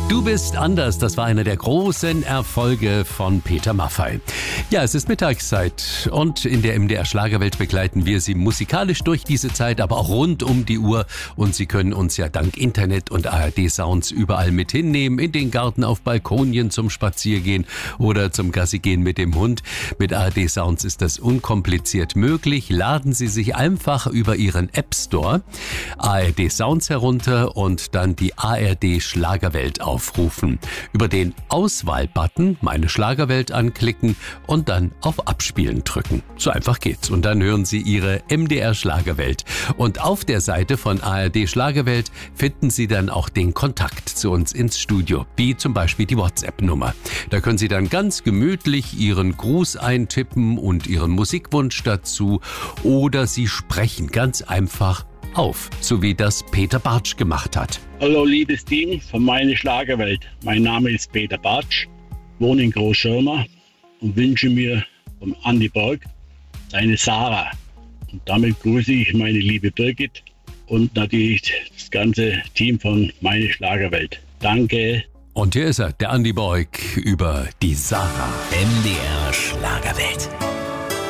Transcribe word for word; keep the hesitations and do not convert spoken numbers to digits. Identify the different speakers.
Speaker 1: Du bist anders, das war einer der großen Erfolge von Peter Maffay. Ja, es ist Mittagszeit und in der M D R Schlagerwelt begleiten wir Sie musikalisch durch diese Zeit, aber auch rund um die Uhr. Und Sie können uns ja dank Internet und A R D-Sounds überall mit hinnehmen, in den Garten, auf Balkonien zum Spaziergehen oder zum Gassigehen mit dem Hund. Mit A R D-Sounds ist das unkompliziert möglich. Laden Sie sich einfach über Ihren App Store A R D-Sounds herunter und dann die A R D Schlagerwelt auf. Aufrufen. Über den Auswahl-Button Meine Schlagerwelt anklicken und dann auf Abspielen drücken. So einfach geht's. Und dann hören Sie Ihre M D R Schlagerwelt. Und auf der Seite von A R D Schlagerwelt finden Sie dann auch den Kontakt zu uns ins Studio, wie zum Beispiel die WhatsApp-Nummer. Da können Sie dann ganz gemütlich Ihren Gruß eintippen und Ihren Musikwunsch dazu oder Sie sprechen ganz einfach auf, so wie das Peter Bartsch gemacht hat.
Speaker 2: Hallo liebes Team von Meine Schlagerwelt. Mein Name ist Peter Bartsch, wohne in Großschirmer und wünsche mir vom Andi Borg seine Sarah. Und damit grüße ich meine liebe Birgit und natürlich das ganze Team von Meine Schlagerwelt. Danke.
Speaker 1: Und hier ist er, der Andi Borg über die Sarah.
Speaker 3: M D R Schlagerwelt.